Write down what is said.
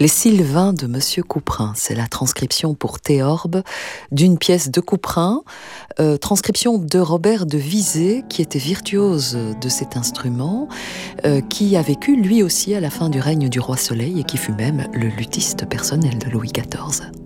Les Sylvains de Monsieur Couperin, c'est la transcription pour théorbe d'une pièce de Couperin, transcription de Robert de Visé, qui était virtuose de cet instrument, qui a vécu lui aussi à la fin du règne du roi Soleil et qui fut même le luthiste personnel de Louis XIV.